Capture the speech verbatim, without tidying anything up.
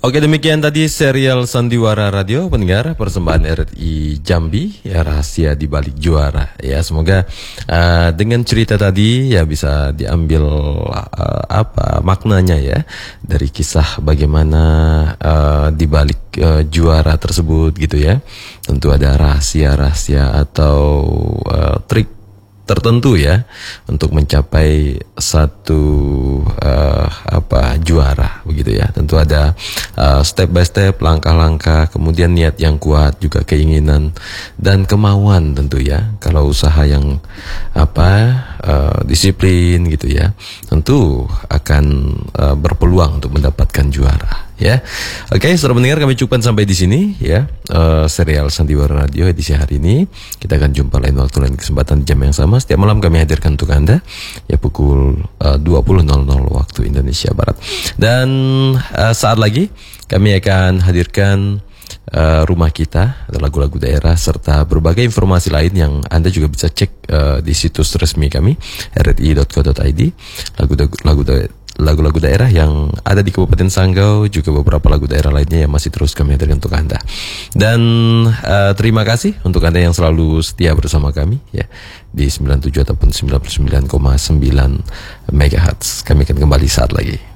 Oke, demikian tadi serial Sandiwara Radio, pendengar, persembahan R R I Jambi, ya, rahasia di balik juara. Ya, semoga uh, dengan cerita tadi ya bisa diambil uh, apa maknanya ya dari kisah bagaimana uh, di balik uh, juara tersebut gitu ya. Tentu ada rahasia-rahasia atau uh, trik tertentu ya untuk mencapai satu uh, apa juara begitu ya. Tentu ada uh, step by step, langkah-langkah, kemudian niat yang kuat, juga keinginan dan kemauan tentu ya. Kalau usaha yang apa uh, disiplin gitu ya, tentu akan uh, berpeluang untuk mendapatkan juara. Ya, oke, saudara pendengar, kami cukupkan sampai di sini ya uh, serial Sandiwara Radio edisi hari ini. Kita akan jumpa lain waktu, lain kesempatan di jam yang sama. Setiap malam kami hadirkan untuk Anda ya pukul uh, dua puluh nol nol waktu Indonesia Barat. Dan uh, saat lagi kami akan hadirkan uh, rumah kita, lagu-lagu daerah serta berbagai informasi lain yang Anda juga bisa cek uh, di situs resmi kami r r i dot co dot i d. Lagu-lagu lagu-lagu daerah yang ada di Kabupaten Sanggau, juga beberapa lagu daerah lainnya yang masih terus kami hadirkan untuk Anda. Dan uh, terima kasih untuk Anda yang selalu setia bersama kami ya di sembilan puluh tujuh ataupun sembilan puluh sembilan koma sembilan megahertz. Kami akan kembali saat lagi.